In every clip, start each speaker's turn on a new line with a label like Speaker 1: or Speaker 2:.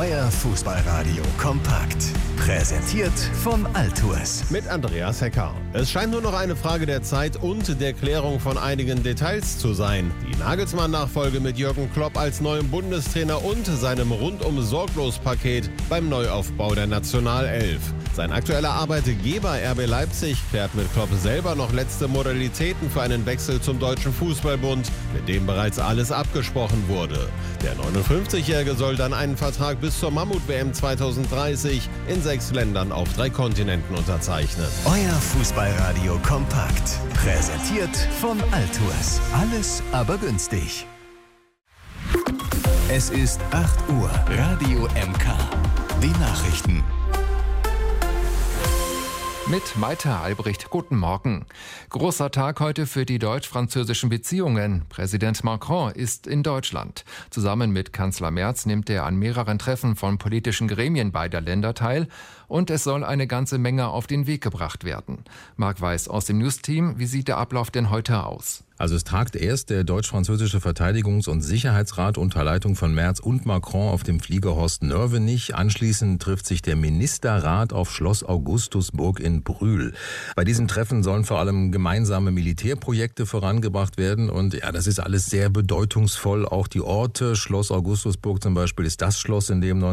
Speaker 1: Euer Fußballradio kompakt. Präsentiert von Altours.
Speaker 2: Mit Andreas Hecker. Es scheint nur noch eine Frage der Zeit und der Klärung von einigen Details zu sein. Die Nagelsmann-Nachfolge mit Jürgen Klopp als neuem Bundestrainer und seinem Rundum-Sorglos-Paket beim Neuaufbau der Nationalelf. Sein aktueller Arbeitgeber RB Leipzig klärt mit Klopp selber noch letzte Modalitäten für einen Wechsel zum Deutschen Fußballbund, mit dem bereits alles abgesprochen wurde. Der 59-Jährige soll dann einen Vertrag bis zur Mammut-WM 2030 in 6 Ländern auf 3 Kontinenten unterzeichnen.
Speaker 1: Euer Fußballradio kompakt. Präsentiert von Altours. Alles aber günstig. Es ist 8 Uhr. Radio MK. Die Nachrichten.
Speaker 3: Mit Maite Albrecht, guten Morgen. Großer Tag heute für die deutsch-französischen Beziehungen. Präsident Macron ist in Deutschland. Zusammen mit Kanzler Merz nimmt er an mehreren Treffen von politischen Gremien beider Länder teil. Und es soll eine ganze Menge auf den Weg gebracht werden. Marc Weiß aus dem News-Team, wie sieht der Ablauf denn heute aus?
Speaker 4: Also es tagt erst der deutsch-französische Verteidigungs- und Sicherheitsrat unter Leitung von Merz und Macron auf dem Flieger Horst-Nörvenich. Anschließend trifft sich der Ministerrat auf Schloss Augustusburg in Brühl. Bei diesem Treffen sollen vor allem gemeinsame Militärprojekte vorangebracht werden. Und ja, das ist alles sehr bedeutungsvoll. Auch die Orte, Schloss Augustusburg zum Beispiel, ist das Schloss, in dem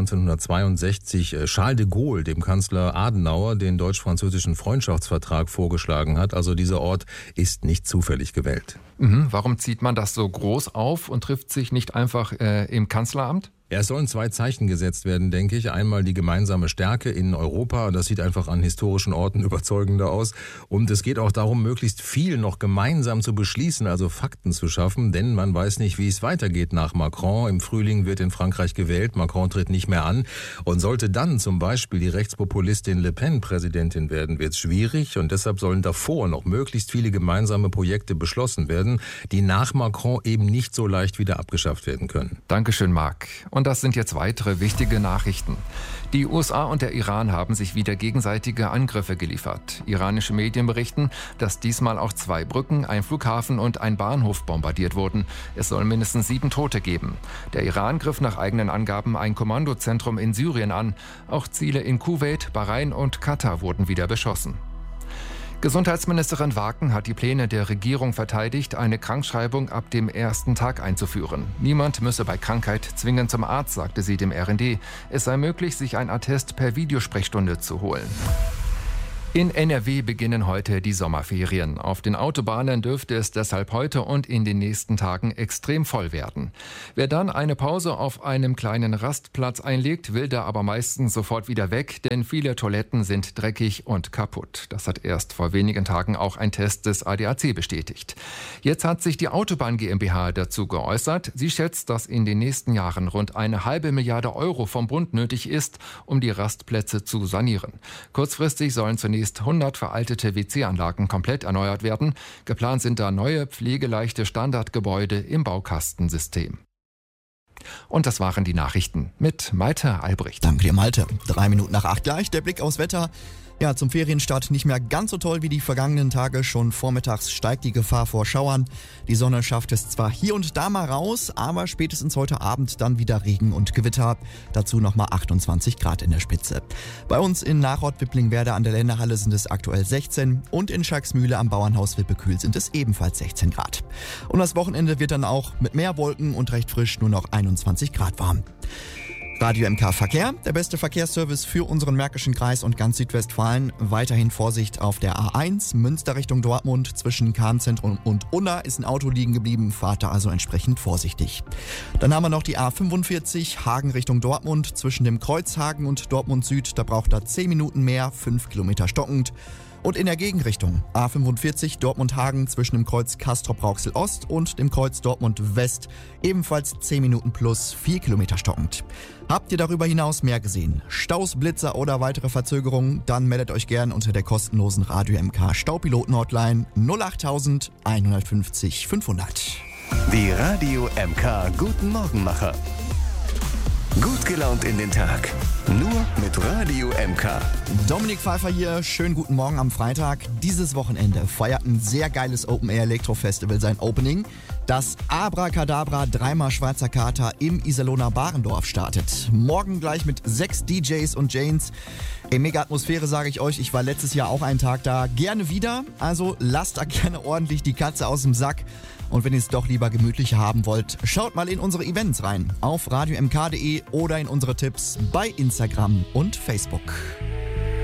Speaker 4: 1962 Charles de Gaulle, dem Kanzler Adenauer, den deutsch-französischen Freundschaftsvertrag vorgeschlagen hat. Also dieser Ort ist nicht zufällig gewählt.
Speaker 3: Warum zieht man das so groß auf und trifft sich nicht einfach im Kanzleramt?
Speaker 4: Ja, es sollen 2 Zeichen gesetzt werden, denke ich. Einmal die gemeinsame Stärke in Europa. Das sieht einfach an historischen Orten überzeugender aus. Und es geht auch darum, möglichst viel noch gemeinsam zu beschließen, also Fakten zu schaffen. Denn man weiß nicht, wie es weitergeht nach Macron. Im Frühling wird in Frankreich gewählt. Macron tritt nicht mehr an. Und sollte dann zum Beispiel die Rechtspopulistin Le Pen Präsidentin werden, wird es schwierig. Und deshalb sollen davor noch möglichst viele gemeinsame Projekte beschlossen werden, die nach Macron eben nicht so leicht wieder abgeschafft werden können.
Speaker 3: Dankeschön, Marc. Und das sind jetzt weitere wichtige Nachrichten. Die USA und der Iran haben sich wieder gegenseitige Angriffe geliefert. Iranische Medien berichten, dass diesmal auch 2 Brücken, ein Flughafen und ein Bahnhof bombardiert wurden. Es soll mindestens 7 Tote geben. Der Iran griff nach eigenen Angaben ein Kommandozentrum in Syrien an. Auch Ziele in Kuwait, Bahrain und Katar wurden wieder beschossen. Gesundheitsministerin Waken hat die Pläne der Regierung verteidigt, eine Krankschreibung ab dem ersten Tag einzuführen. Niemand müsse bei Krankheit zwingend zum Arzt, sagte sie dem RND. Es sei möglich, sich ein Attest per Videosprechstunde zu holen. In NRW beginnen heute die Sommerferien. Auf den Autobahnen dürfte es deshalb heute und in den nächsten Tagen extrem voll werden. Wer dann eine Pause auf einem kleinen Rastplatz einlegt, will da aber meistens sofort wieder weg, denn viele Toiletten sind dreckig und kaputt. Das hat erst vor wenigen Tagen auch ein Test des ADAC bestätigt. Jetzt hat sich die Autobahn GmbH dazu geäußert. Sie schätzt, dass in den nächsten Jahren rund 1,5 Milliarde Euro vom Bund nötig ist, um die Rastplätze zu sanieren. Kurzfristig sollen zunächst 100 veraltete WC-Anlagen komplett erneuert werden. Geplant sind da neue, pflegeleichte Standardgebäude im Baukastensystem. Und das waren die Nachrichten mit Maite Albrecht.
Speaker 5: Danke dir, Malte. 3 Minuten nach 8 gleich, der Blick aufs Wetter. Ja, zum Ferienstart nicht mehr ganz so toll wie die vergangenen Tage. Schon vormittags steigt die Gefahr vor Schauern. Die Sonne schafft es zwar hier und da mal raus, aber spätestens heute Abend dann wieder Regen und Gewitter. Dazu nochmal 28 Grad in der Spitze. Bei uns in Nachort-Wipplingwerder an der Länderhalle sind es aktuell 16 und in Schacksmühle am Bauernhaus Wippekühl sind es ebenfalls 16 Grad. Und das Wochenende wird dann auch mit mehr Wolken und recht frisch nur noch 21 Grad warm. Radio MK Verkehr, der beste Verkehrsservice für unseren Märkischen Kreis und ganz Südwestfalen. Weiterhin Vorsicht auf der A1, Münster Richtung Dortmund. Zwischen Kahnzentrum und Unna ist ein Auto liegen geblieben, fahrt da also entsprechend vorsichtig. Dann haben wir noch die A45, Hagen Richtung Dortmund. Zwischen dem Kreuzhagen und Dortmund Süd, da braucht er 10 Minuten mehr, 5 Kilometer stockend. Und in der Gegenrichtung A45 Dortmund-Hagen zwischen dem Kreuz Castrop-Rauxel Ost und dem Kreuz Dortmund West ebenfalls 10 Minuten plus 4 Kilometer stockend. Habt ihr darüber hinaus mehr gesehen? Staus, Blitzer oder weitere Verzögerungen? Dann meldet euch gern unter der kostenlosen Radio MK Staupiloten-Hotline 08000 150 500.
Speaker 1: Die Radio MK Guten Morgenmacher. Gut gelaunt in den Tag. Nur mit Radio MK.
Speaker 5: Dominik Pfeiffer hier. Schönen guten Morgen am Freitag. Dieses Wochenende feiert ein sehr geiles Open Air Elektro Festival sein Opening. Das Abracadabra dreimal Schweizer Kater im Iserlohner Barendorf startet. Morgen gleich mit 6 DJs und Janes. Mega Atmosphäre, sage ich euch. Ich war letztes Jahr auch einen Tag da. Gerne wieder. Also lasst da gerne ordentlich die Katze aus dem Sack. Und wenn ihr es doch lieber gemütlicher haben wollt, schaut mal in unsere Events rein. Auf radiomk.de oder in unsere Tipps bei Instagram und Facebook.